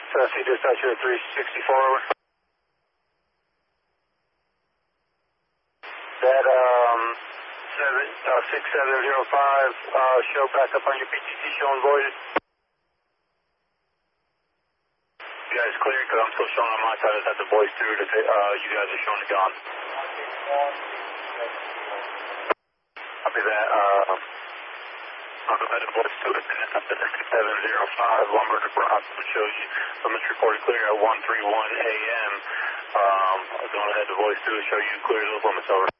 C dispatcher 364, over. That 6705, show back up on your PTC showing voided. You guys clear, because I'm still showing on my side. I just have to voice through that you guys are showing it gone. Copy that. I'll go ahead and voice through it. After 6705, Lumber to Bronx, which shows you from this reported clear at 131 a.m. Going ahead to voice through to show you clear those limits, over.